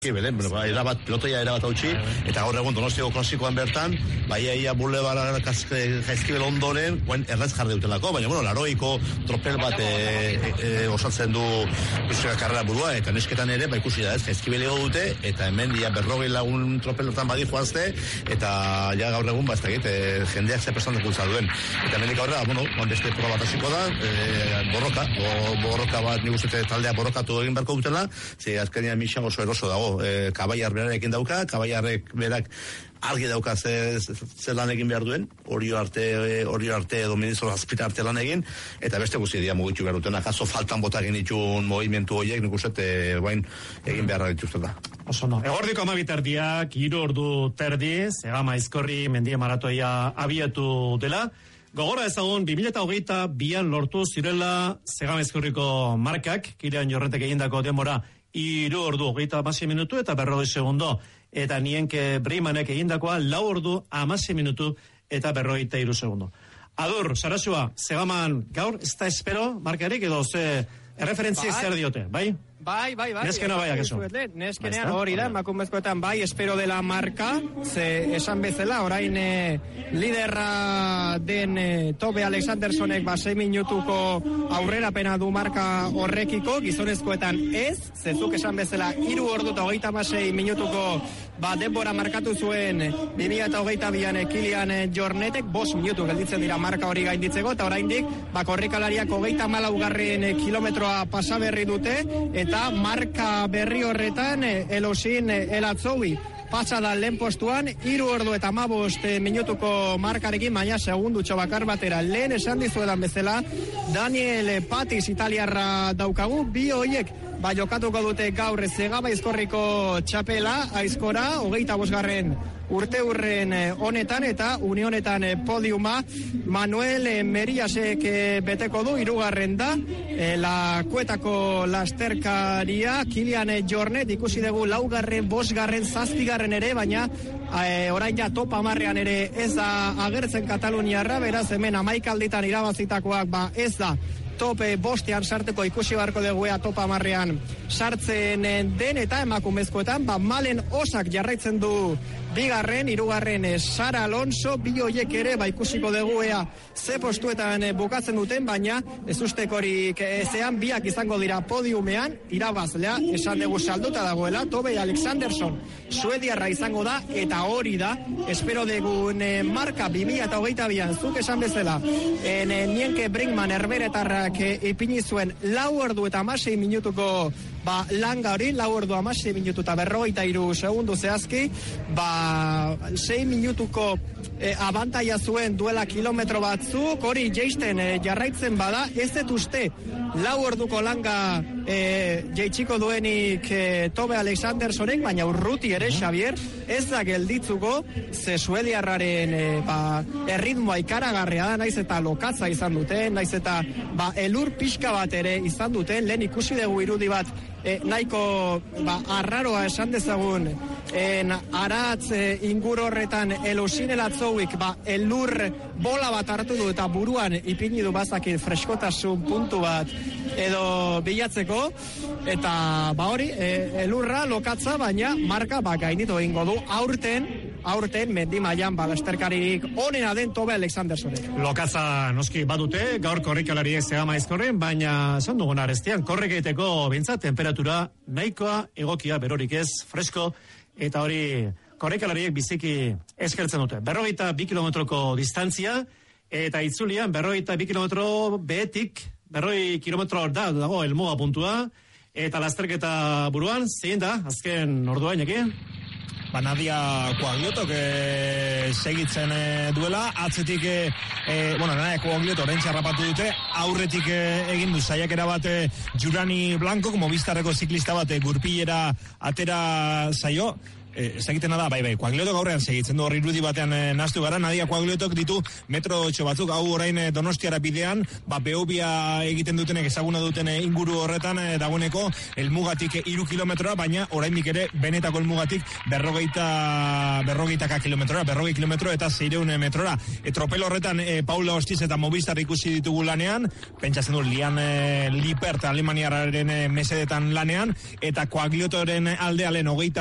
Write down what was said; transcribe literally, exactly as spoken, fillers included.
Belen, erabat, pilotoia erabat hautsi, eta gaur egun Donostiako klasikoan bertan, baia ia bulebara jaizkibel ondoren, guen errez jarri dutelako, baina, bueno, laroiko tropel bat e, e, e, osatzen du Euskal Karrera burua, eta nesketan ere, ba ikusi da ez, jaizkibel ego dute, eta hemen ia berrogei lagun tropelotan badi joazte, eta ja gaur egun, ba, ez da egit, e, jendeak ze prestan dekuntza duen. Eta hemen aurrera, bueno, beste proba bat hasiko da, e, borroka, bo, borroka bat, nik uste taldea borrokatu egin beharko dutela, ze azkenean Mixan oso eroso dago. E, kabaiar berarekin dauka, kabaiarrek berak argi dauka ze, ze lan egin behar duen, orio arte, orio arte edo ministro azpita arte lan egin, eta beste guzti dira mugitu behar dutena, jaso faltan bota egin itxun movimentu horiek, nik uste bain egin beharra dituztela. Oso no. Egordiko amabitardiak, hiru ordu terdi, Zegama Aizkorri mendia maratoia abiatu dela, gogora ezagun, bi mila hogeita bian lortu zirela Zegama Aizkorriko markak, Kilian Jornetek egindako denbora hiru ordu hogeita hamasei minutu eta berrogei segundo, eta Nienke Breimanek egindakoa lau ordu hamasei minutu eta berrogeita hiru segundo. Adur, Sarasua, Zegaman gaur, ez da espero markarik edo ze erreferentzi zer diote, bai? Bai, bai, bai. Neskena bai, akaso. Neskenean hori da, emakumezkoetan bai, espero dela marka, ze esan bezala, orain e, liderra den e, Tobe Alexandersonek ba sei minutuko aurrerapena du marka horrekiko, gizonezkoetan ez, zezuk esan bezala, hiru ordu eta hogeita hamasei minutuko ba denbora markatu zuen bi mila hogeita bian Kilian Jornetek, bost minutu gelditzen dira marka hori gainditzeko, eta oraindik ba korrikalariak hogeita hamalaugarren kilometroa pasa berri dute, eta eta marka berri horretan Elosin Elatzoui pasa da lehen postuan, hiru ordu eta hamabost minutuko markarekin, baina segundutxo bakar batera. Lehen esan dizuetan bezala, Daniel Patis italiarra daukagu, bi hoiek ba jokatuko dute gaur Zegama Aizkorriko txapela, Aizkora, hogeita bosgarren urte urren honetan, eta unionetan podiuma Manuel Meriasek beteko du, hirugarren da, la kuetako lasterkaria, Kilian Jornet, ikusi dugu laugarren, bosgarren, zazpigarren ere, baina e, orain ja top hamarrean ere ez da agertzen Kataluniarra, beraz hemen amaikalditan irabazitakoak ba ez da tope bostean sarteko, ikusi beharko dugu ea top hamarrean sartzen den, eta emakumezkoetan ba Malen Osak jarraitzen du bigarren, hirugarren Sara Alonso, bi hoiek ere ba ikusiko dugu ea ze postuetan bukatzen duten, baina ez ustekorik ezean biak izango dira podiumean, irabazlea esan dugu salduta dagoela, Tobe Alexanderson suediarra izango da, eta hori da espero dugun marka bi mila hogeita bian, zuk esan bezala en Nienke Brinkman erberetarrak ipini zuen lau ordu eta hamasei minutuko ba langa hori, lau ordu hamasei minutu eta berrogeita hiru segundu zehazki, ba sei minutuko e, abantaia zuen duela kilometro batzuk, hori jeisten e, jarraitzen bada, ez dut uste lau orduko langa e, jeitsiko duenik e, Tobe Alexandersonek, baina urruti ere Xavier ez da gelditzuko, ze suediarraren e, ba, erritmoa ikaragarria da, naiz eta lokatza izan duten, naiz eta ba, elur pixka bat ere izan duten, lehen ikusi dugu irudi bat E, nahiko ba, arraroa esan dezagun en aratz e, inguru horretan Elosin Elatzouik ba, elur bola bat hartu du eta buruan ipini du bazakit freskotasun puntu bat edo bilatzeko, eta ba hori e, elurra lokatza, baina marka ba, gainditu egingo du aurten aurten mendi mailan ba, lasterkaririk onena den Tobe Alexandersonek. Lokatza noski badute, gaur korrikalariek Zegama Aizkorren, baina esan dugun arestian, korrek egiteko bintzat, temperatura nahikoa, egokia, berorik ez, fresko, eta hori korrikalariek biziki eskertzen dute. Berrogeita bi kilometroko distantzia, eta itzulian berrogeita bi kilometro behetik, berroi kilometro da, dago, elmoa puntua, eta lasterketa buruan, zein da, azken orduan, jaki? Ba, Nadia Coagliotok e, segitzen e, duela, atzetik, e, e, bueno, Nadia Coaglioto orain harrapatu dute, aurretik e, egin du saiakera bat e, Jurani Blanco, Movistarreko ziklista bat, e, gurpilera atera zaio, ez egitena da, bai, bai, Koagliotok aurrean segitzen du, hori irudi batean e, naztu gara, Nadia Koagliotok ditu metro otxo batzuk, hau orain e, Donostiara bidean, ba, Behobia egiten dutenek, ezaguna duten e, inguru horretan, e, dagoeneko, elmugatik iru kilometroa, baina oraindik ere, benetako elmugatik, berrogeita, berrogeitaka kilometroa, berrogei kilometro eta zeireun metrora. E, tropel horretan, e, Paula Ostiz eta Movistar ikusi ditugu lanean, pentsatzen du, Lian e, Lipert, Alemaniararen e, mesedetan lanean, eta Koagliotoren aldealen hogeita